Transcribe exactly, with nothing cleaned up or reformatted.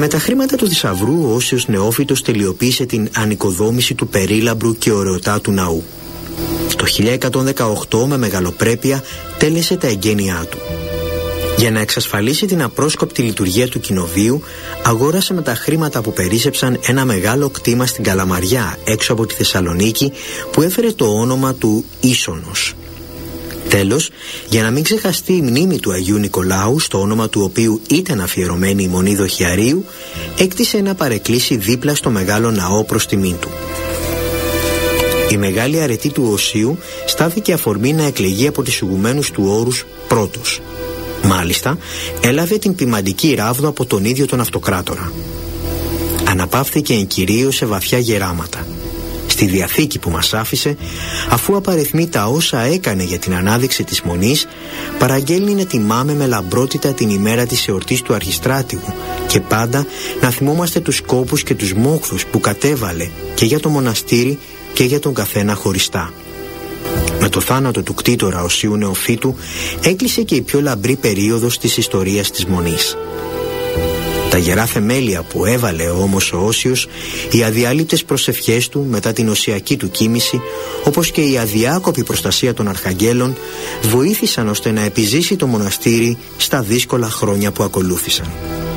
Με τα χρήματα του θησαυρού, ο Όσιος Νεόφυτος τελειοποίησε την ανοικοδόμηση του περίλαμπρου και ωραιοτάτου ναού. Το χίλια εκατόν δεκαοκτώ με μεγαλοπρέπεια τέλεσε τα εγγένειά του. Για να εξασφαλίσει την απρόσκοπτη λειτουργία του κοινοβείου, αγόρασε με τα χρήματα που περίσσεψαν ένα μεγάλο κτήμα στην Καλαμαριά, έξω από τη Θεσσαλονίκη, που έφερε το όνομα του Ίσονος. Τέλος, για να μην ξεχαστεί η μνήμη του Αγίου Νικολάου, στο όνομα του οποίου ήταν αφιερωμένη η Μονή Δοχιαρίου, έκτισε ένα παρεκκλήσι δίπλα στο μεγάλο ναό προς τιμήν του. Η μεγάλη αρετή του Οσίου στάθηκε αφορμή να εκλεγεί από τις ηγουμένους του όρους πρώτος. Μάλιστα, έλαβε την ποιμαντική ράβδο από τον ίδιο τον αυτοκράτορα. Αναπαύθηκε εν κυρίως σε βαθιά γεράματα. Στη Διαθήκη που μας άφησε, αφού απαριθμεί τα όσα έκανε για την ανάδειξη της Μονής, παραγγέλνει να τιμάμε με λαμπρότητα την ημέρα της εορτής του Αρχιστράτηγου και πάντα να θυμόμαστε τους κόπους και τους μόχθους που κατέβαλε και για το μοναστήρι και για τον καθένα χωριστά. Με το θάνατο του κτήτορα Οσίου Νεοφύτου έκλεισε και η πιο λαμπρή περίοδος της ιστορίας της Μονής. Τα γερά θεμέλια που έβαλε όμως ο Όσιος, οι αδιάλειπτες προσευχές του μετά την οσιακή του κοίμηση, όπως και η αδιάκοπη προστασία των αρχαγγέλων, βοήθησαν ώστε να επιζήσει το μοναστήρι στα δύσκολα χρόνια που ακολούθησαν.